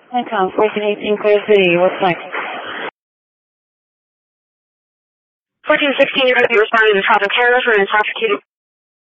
Encom 1418 Clear City, what's next? 1416, you're going to be responding to traffic carriers for intoxicated